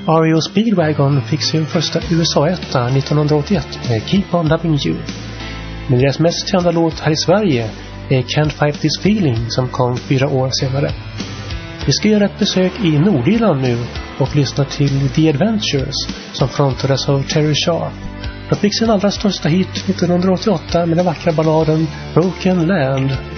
REO Speedwagon fick sin första USA-etta 1981 med Keep on Loving You. Men deras mest kända låt här i Sverige är Can't Fight This Feeling som kom 4 år senare. Vi ska göra ett besök i Nordirland nu och lyssna till The Adventures som frontades av Terry Sharp. De fick sin allra största hit 1988 med den vackra balladen Broken Land.